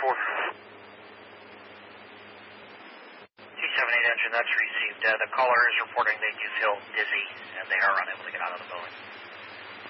278 engine, that's received. The caller is reporting they do feel dizzy, and they are unable to get out of the building.